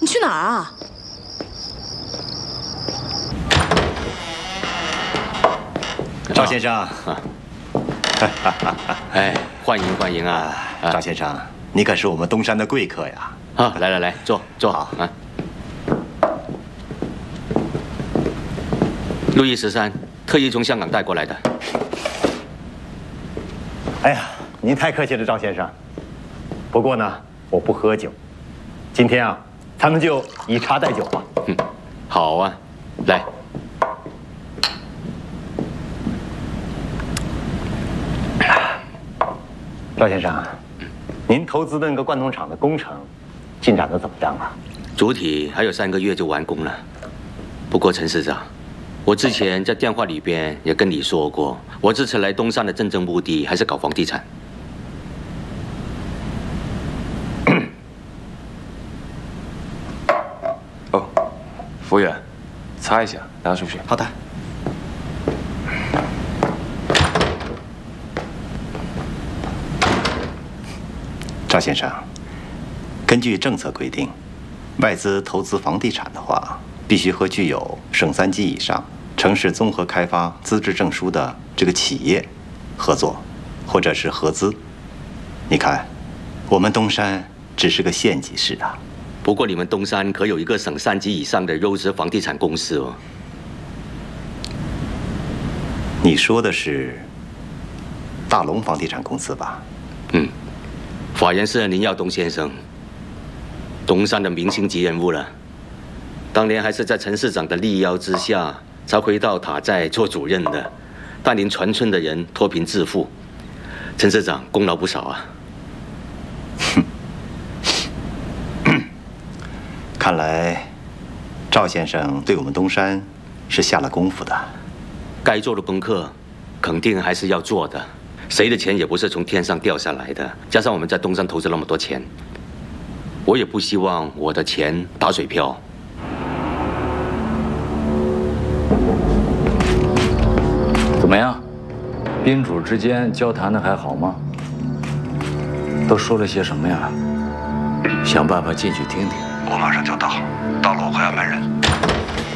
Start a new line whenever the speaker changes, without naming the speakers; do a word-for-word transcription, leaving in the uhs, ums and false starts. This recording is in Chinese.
你去哪儿啊？
赵先生，
哎，欢迎欢迎啊！
赵先生，你可是我们东山的贵客呀！
啊，来来来，坐坐好啊。路易十三特意从香港带过来的。
哎呀，您太客气了，赵先生。不过呢，我不喝酒，今天啊，咱们就以茶代酒吧。
嗯，好啊，来。
赵先生，您投资的那个贯通厂的工程进展的怎么样了？
主体还有三个月就完工了。不过陈市长，我之前在电话里边也跟你说过，我这次来东山的真正目的还是搞房地产。
哦，服务员，擦一下，拿出去。
好的。 赵先生，根据政策规定，外资投资房地产的话，必须和具有省三级以上城市综合开发资质证书的这个企业合作，或者是合资。你看，我们东山只是个县级市啊。
不过你们东山可有一个省三级以上的优质房地产公司哦。
你说的是大龙房地产公司吧？
嗯。 法源是林耀东先生，东山的明星级人物了。当年还是在陈市长的力邀之下，才回到塔寨做主任的，带领全村的人脱贫致富。陈市长功劳不少啊。
看来赵先生对我们东山是下了功夫的。
该做的功课，肯定还是要做的。 谁的钱也不是从天上掉下来的，加上我们在东山投资那么多钱，我也不希望我的钱打水漂。
怎么样，宾主之间交谈的还好吗？都说了些什么呀？想办法进去听听。
我马上就到，到了我快要门人。